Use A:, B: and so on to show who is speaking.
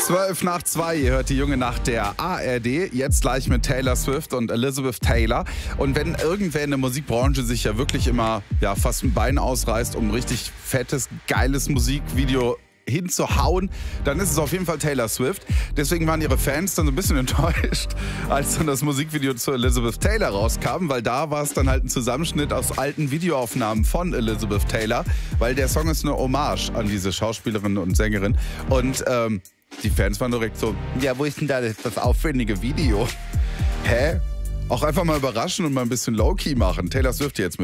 A: 2:12, ihr hört die junge Nacht der ARD, jetzt gleich mit Taylor Swift und Elizabeth Taylor. Und wenn irgendwer in der Musikbranche sich ja wirklich immer fast ein Bein ausreißt, um ein richtig fettes, geiles Musikvideo hinzuhauen, dann ist es auf jeden Fall Taylor Swift. Deswegen waren ihre Fans dann so ein bisschen enttäuscht, als dann das Musikvideo zu Elizabeth Taylor rauskam, weil da war es dann halt ein Zusammenschnitt aus alten Videoaufnahmen von Elizabeth Taylor, weil der Song ist eine Hommage an diese Schauspielerin und Sängerin. Und die Fans waren direkt so, ja, wo ist denn da das aufwendige Video? Hä? Auch einfach mal überraschen und mal ein bisschen Low-Key machen. Taylor Swift jetzt mit